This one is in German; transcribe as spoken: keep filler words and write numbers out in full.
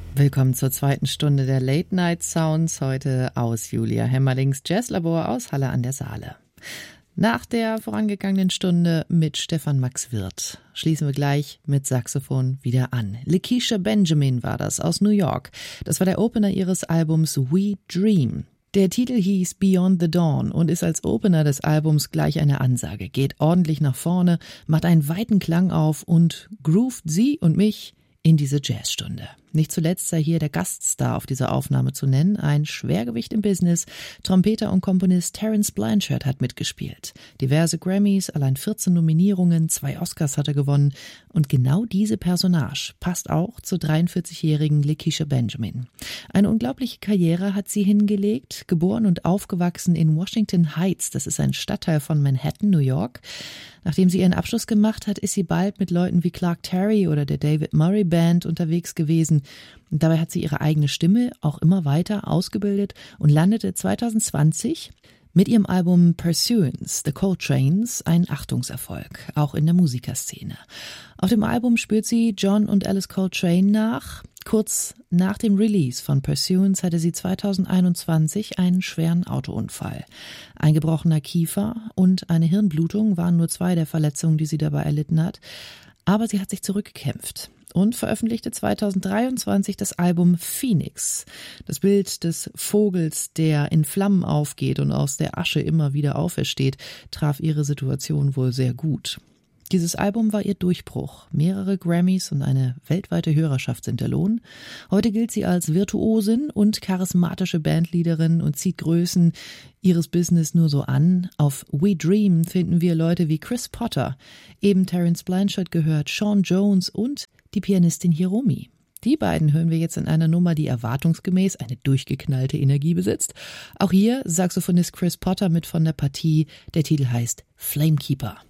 Willkommen zur zweiten Stunde der Late Night Sounds, heute aus Julia Hemmerlings Jazzlabor aus Halle an der Saale. Nach der vorangegangenen Stunde mit Stefan Max Wirth schließen wir gleich mit Saxophon wieder an. Lakecia Benjamin war das aus New York. Das war der Opener ihres Albums We Dream. Der Titel hieß Beyond the Dawn und ist als Opener des Albums gleich eine Ansage. Geht ordentlich nach vorne, macht einen weiten Klang auf und groovt sie und mich in diese Jazzstunde. Nicht zuletzt sei hier der Gaststar auf dieser Aufnahme zu nennen, ein Schwergewicht im Business. Trompeter und Komponist Terence Blanchard hat mitgespielt. Diverse Grammys, allein vierzehn Nominierungen, zwei Oscars hat er gewonnen. Und genau diese Personage passt auch zur dreiundvierzigjährigen Lakecia Benjamin. Eine unglaubliche Karriere hat sie hingelegt, geboren und aufgewachsen in Washington Heights. Das ist ein Stadtteil von Manhattan, New York. Nachdem sie ihren Abschluss gemacht hat, ist sie bald mit Leuten wie Clark Terry oder der David Murray Band unterwegs gewesen. Und dabei hat sie ihre eigene Stimme auch immer weiter ausgebildet und landete zwanzig zwanzig mit ihrem Album Pursuance, The Coltranes, ein Achtungserfolg, auch in der Musikerszene. Auf dem Album spürt sie John und Alice Coltrane nach. Kurz nach dem Release von Pursuance hatte sie zwanzig einundzwanzig einen schweren Autounfall. Ein gebrochener Kiefer und eine Hirnblutung waren nur zwei der Verletzungen, die sie dabei erlitten hat. Aber sie hat sich zurückgekämpft und veröffentlichte zwanzig dreiundzwanzig das Album Phoenix. Das Bild des Vogels, der in Flammen aufgeht und aus der Asche immer wieder aufersteht, traf ihre Situation wohl sehr gut. Dieses Album war ihr Durchbruch. Mehrere Grammys und eine weltweite Hörerschaft sind der Lohn. Heute gilt sie als Virtuosin und charismatische Bandleaderin und zieht Größen ihres Business nur so an. Auf We Dream finden wir Leute wie Chris Potter, eben Terence Blanchard gehört, Sean Jones und die Pianistin Hiromi. Die beiden hören wir jetzt in einer Nummer, die erwartungsgemäß eine durchgeknallte Energie besitzt. Auch hier Saxophonist Chris Potter mit von der Partie. Der Titel heißt Flamekeeper.